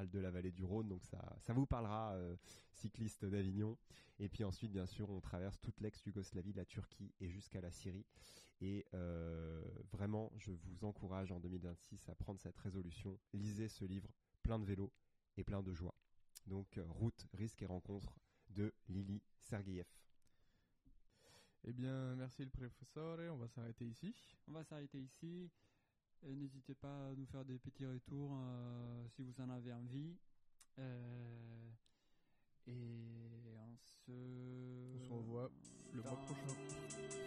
Alpes de la vallée du Rhône, donc ça vous parlera, cycliste d'Avignon. Et puis ensuite, bien sûr, on traverse toute l'ex-Yougoslavie, la Turquie et jusqu'à la Syrie. Et vraiment, je vous encourage en 2026 à prendre cette résolution. Lisez ce livre, plein de vélo et plein de joie. Donc, Route, risques et rencontres de Lili Sergeyev. Eh bien, merci le professeur, on va s'arrêter ici. Et n'hésitez pas à nous faire des petits retours si vous en avez envie. Et on se revoit le mois prochain.